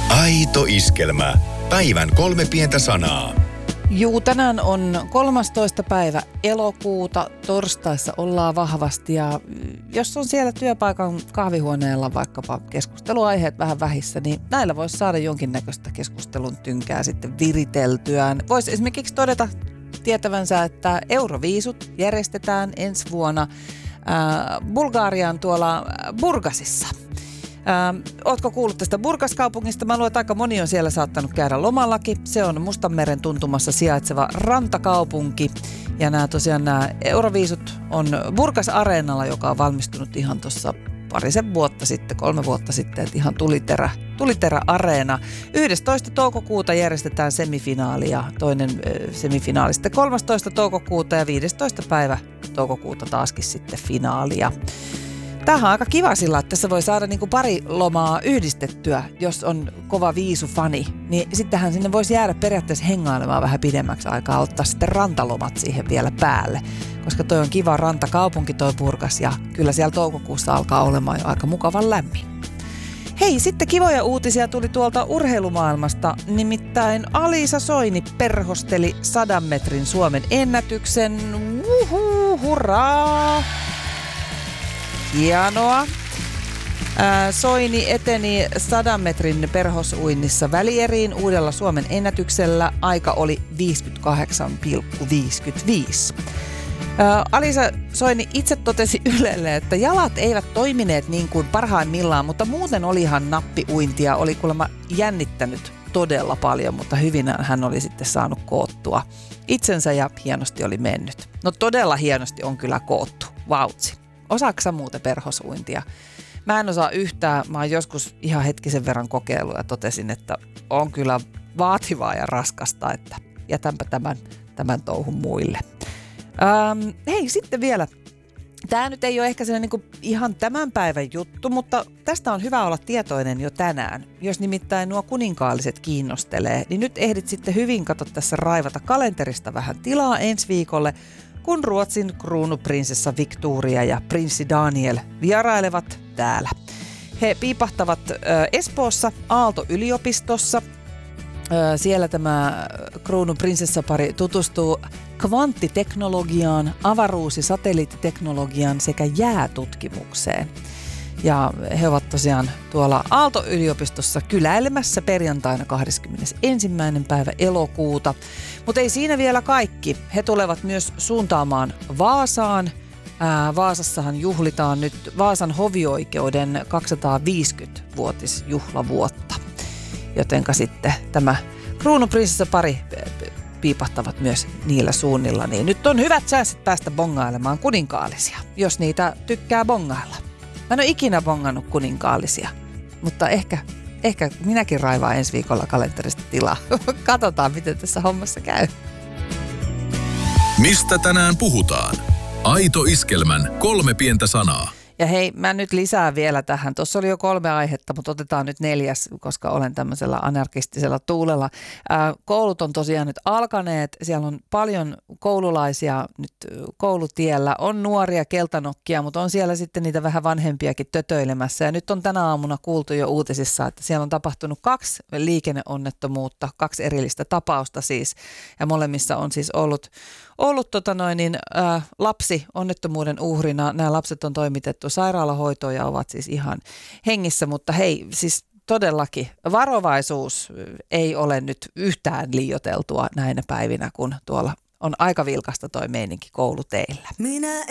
Aito iskelmä. Päivän 3 pientä sanaa. Juu, tänään on 13. päivä elokuuta. Torstaissa ollaan vahvasti ja jos on siellä työpaikan kahvihuoneella vaikkapa keskusteluaiheet vähän vähissä, niin näillä voisi saada jonkinnäköistä keskustelun tynkää sitten viriteltyään. Voisi esimerkiksi todeta tietävänsä, että Euroviisut järjestetään ensi vuonna Bulgarian tuolla Burgasissa. Ootko kuullut tästä Burgas-kaupungista? Mä luulen, että aika moni on siellä saattanut käydä lomallakin. Se on Mustanmeren tuntumassa sijaitseva rantakaupunki. Ja nämä Euroviisut on Burgas-areenalla, joka on valmistunut ihan tuossa 3 vuotta sitten. Että ihan tuliterä-areena. 11. toukokuuta järjestetään semifinaali ja toinen semifinaali sitten 13. toukokuuta ja 15. päivä toukokuuta taaskin sitten finaalia. Tämähän on aika kiva sillä, että tässä voi saada niin kuin pari lomaa yhdistettyä, jos on kova viisufani. Niin sittenhän sinne voisi jäädä periaatteessa hengailemaan vähän pidemmäksi aikaa, ottaa sitten rantalomat siihen vielä päälle. Koska toi on kiva rantakaupunki toi Burgas ja kyllä siellä toukokuussa alkaa olemaan jo aika mukavan lämmin. Hei, sitten kivoja uutisia tuli tuolta urheilumaailmasta. Nimittäin Alisa Soini perhosteli 100 metrin Suomen ennätyksen. Hurraa! Hienoa. Soini eteni 100 metrin perhosuinnissa välieriin uudella Suomen ennätyksellä. Aika oli 58,55. Alisa Soini itse totesi Ylelle, että jalat eivät toimineet niin kuin parhaimmillaan, mutta muuten oli ihan nappiuintia. Oli kuulemma jännittänyt todella paljon, mutta hyvin hän oli sitten saanut koottua itsensä ja hienosti oli mennyt. No todella hienosti on kyllä koottu. Vautsi. Osaatko sä muuten perhosuintia? Mä en osaa yhtään. Mä oon joskus ihan hetkisen verran kokeillut ja totesin, että on kyllä vaativaa ja raskasta, että jätänpä tämän touhun muille. Hei, sitten vielä. Tämä nyt ei ole ehkä sellainen niin kuin ihan tämän päivän juttu, mutta tästä on hyvä olla tietoinen jo tänään. Jos nimittäin nuo kuninkaalliset kiinnostelee, niin nyt ehdit sitten hyvin tässä raivata kalenterista vähän tilaa ensi viikolle, kun Ruotsin kruunuprinsessa Victoria ja prinssi Daniel vierailevat täällä. He piipahtavat Espoossa Aalto-yliopistossa. Siellä tämä kruununprinsessapari tutustuu kvanttiteknologiaan, avaruus- ja satelliittiteknologiaan sekä jäätutkimukseen. Ja he ovat tosiaan tuolla Aalto-yliopistossa kyläilemässä perjantaina 21. päivä elokuuta. Mutta ei siinä vielä kaikki. He tulevat myös suuntaamaan Vaasaan. Vaasassahan juhlitaan nyt Vaasan hovioikeuden 250-vuotisjuhlavuotta. Jotenka sitten tämä kruununprinsessapari piipahtavat myös niillä suunnilla. Niin nyt on hyvät säästöt päästä bongaillemaan kuninkaallisia, jos niitä tykkää bongailla. Mä en ole ikinä bongannut kuninkaallisia, mutta ehkä minäkin raivaan ensi viikolla kalenterista tilaa. Katsotaan, miten tässä hommassa käy. Mistä tänään puhutaan? Aito iskelmän 3 pientä sanaa. Ja hei, mä nyt lisään vielä tähän. Tuossa oli jo 3 aihetta, mutta otetaan nyt 4, koska olen tämmöisellä anarkistisella tuulella. Koulut on tosiaan nyt alkaneet. Siellä on paljon koululaisia nyt koulutiellä. On nuoria keltanokkia, mutta on siellä sitten niitä vähän vanhempiakin tötöilemässä. Ja nyt on tänä aamuna kuultu jo uutisissa, että siellä on tapahtunut 2 liikenneonnettomuutta, 2 erillistä tapausta siis. Ja molemmissa on siis ollut lapsi onnettomuuden uhrina. Nämä lapset on toimitettu sairaalahoitoon ja ovat siis ihan hengissä, mutta hei, siis todellakin varovaisuus ei ole nyt yhtään liioiteltua näinä päivinä, kun tuolla on aika vilkasta toi meininki kouluteillä.